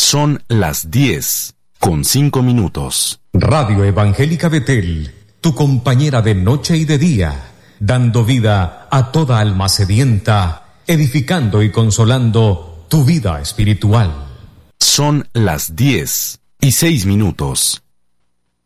Son las 10:05. Radio Evangélica Betel, tu compañera de noche y de día, dando vida a toda alma sedienta, edificando y consolando tu vida espiritual. Son las 10:06.